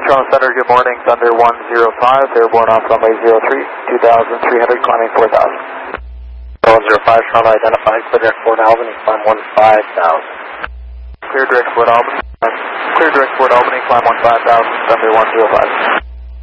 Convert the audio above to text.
Charlotte Center, good morning. Thunder 105, airborne off runway 03, 2,300, climbing 4,000. 105, Charlotte identified, clear direct Fort Albany, climb 15,000. Clear direct Fort Albany, climb 15,000, Thunder 105.